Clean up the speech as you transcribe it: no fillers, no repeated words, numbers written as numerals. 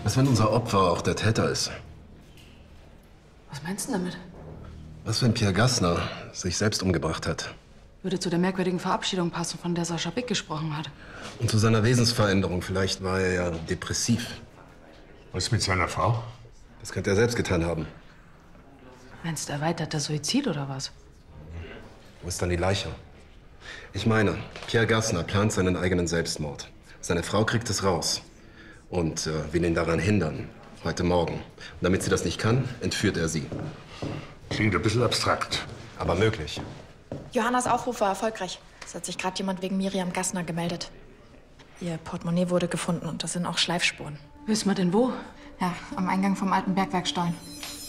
Was, wenn unser Opfer auch der Täter ist? Was meinst du damit? Was, wenn Pierre Gassner sich selbst umgebracht hat? Würde zu der merkwürdigen Verabschiedung passen, von der Sascha Bick gesprochen hat. Und zu seiner Wesensveränderung. Vielleicht war er ja depressiv. Was mit seiner Frau? Das könnte er selbst getan haben. Meinst du erweiterter Suizid oder was? Wo ist dann die Leiche? Ich meine, Pierre Gassner plant seinen eigenen Selbstmord. Seine Frau kriegt es raus und will ihn daran hindern, heute Morgen. Und damit sie das nicht kann, entführt er sie. Klingt ein bisschen abstrakt. Aber möglich. Johannas Aufruf war erfolgreich. Es hat sich gerade jemand wegen Miriam Gassner gemeldet. Ihr Portemonnaie wurde gefunden und das sind auch Schleifspuren. Wissen wir denn wo? Ja, am Eingang vom alten Bergwerkstollen.